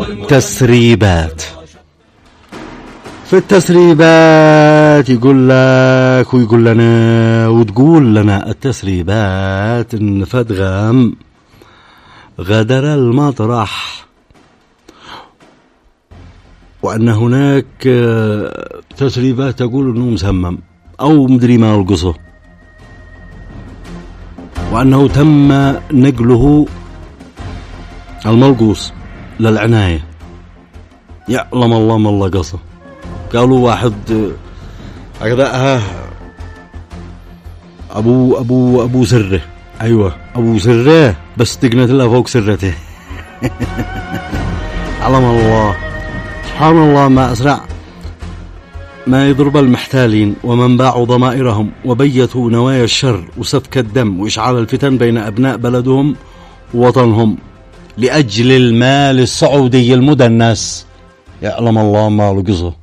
التسريبات. في التسريبات يقول لك ويقول لنا وتقول لنا التسريبات إن فدغام غادر المطرح، وأن هناك تسريبات تقول أنه مسمم أو مدري ما القصه، وأنه تم نقله الملقوس للعناية. يعلم الله ما الله قصه. قالوا واحد هكذا أبو سره، أيوة أبو سره، بس تقنت الله فوق سرته. علم الله، سبحان الله، ما أسرع ما يضرب المحتالين ومن باعوا ضمائرهم وبيتوا نوايا الشر وسفك الدم وإشعال الفتن بين أبناء بلدهم ووطنهم لأجل المال السعودي المدنس. يعلم الله ما لقصه.